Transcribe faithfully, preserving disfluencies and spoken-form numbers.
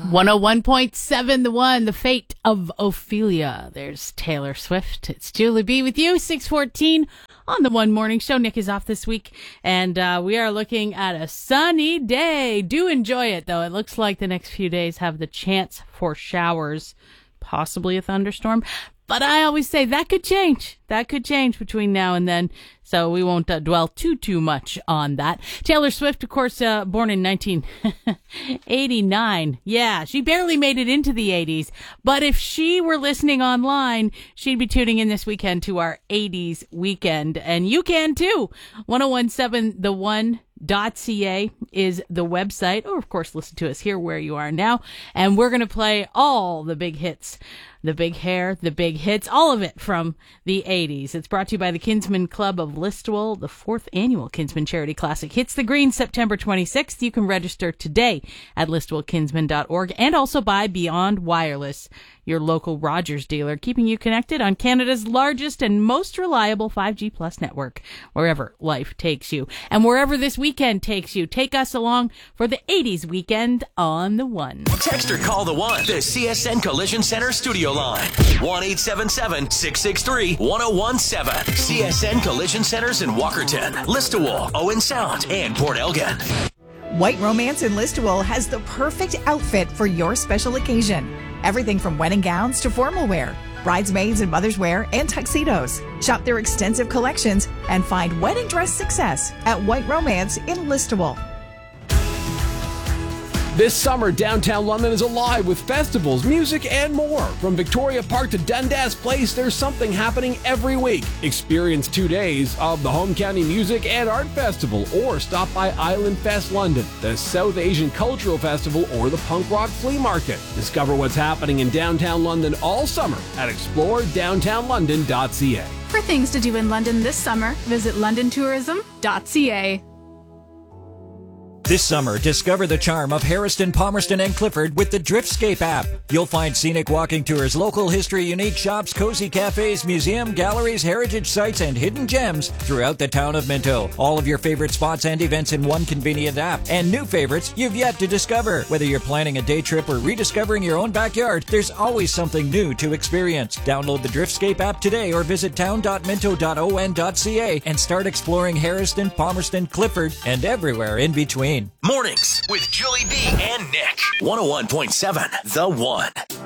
one oh one point seven, The One, The Fate of Ophelia. There's Taylor Swift. It's Julie B with you, six fourteen on The One Morning Show. Nick is off this week, and uh, we are looking at a sunny day. Do enjoy it, though. It looks like the next few days have the chance for showers, possibly a thunderstorm. But I always say that could change. That could change between now and then. So we won't uh, dwell too, too much on that. Taylor Swift, of course, uh, born in nineteen eighty-nine. Yeah, she barely made it into the eighties. But if she were listening online, she'd be tuning in this weekend to our eighties weekend. And you can too. ten seventeen The One. Dot .ca is the website, or of course listen to us here where you are now, and we're going to play all the big hits, the big hair, the big hits, all of it from the eighties. It's brought to you by the Kinsman Club of Listowel. The fourth annual Kinsman Charity Classic hits the green September twenty-sixth. You can register today at listowel kinsman dot org, and also by Beyond Wireless, your local Rogers dealer, keeping you connected on Canada's largest and most reliable five G Plus network, wherever life takes you. And wherever this weekend takes you, take us along for the eighties weekend on The One. Text or call The One, the C S N Collision Center studio line. one eight seven seven, six six three, one oh one seven. C S N Collision Centers in Walkerton, Listowel, Owen Sound, and Port Elgin. White Romance in Listowel has the perfect outfit for your special occasion. Everything from wedding gowns to formal wear, bridesmaids and mother's wear, and tuxedos. Shop their extensive collections and find wedding dress success at White Romance in Listowel. This summer, downtown London is alive with festivals, music, and more. From Victoria Park to Dundas Place, there's something happening every week. Experience two days of the Home County Music and Art Festival, or stop by Island Fest London, the South Asian Cultural Festival, or the Punk Rock Flea Market. Discover what's happening in downtown London all summer at explore downtown london dot c a. For things to do in London this summer, visit london tourism dot c a. This summer, discover the charm of Harriston, Palmerston, and Clifford with the Driftscape app. You'll find scenic walking tours, local history, unique shops, cozy cafes, museum, galleries, heritage sites, and hidden gems throughout the town of Minto. All of your favorite spots and events in one convenient app. And new favorites you've yet to discover. Whether you're planning a day trip or rediscovering your own backyard, there's always something new to experience. Download the Driftscape app today or visit town dot minto dot o n dot c a and start exploring Harriston, Palmerston, Clifford, and everywhere in between. Mornings with Julie B and Nick. one oh one point seven The One.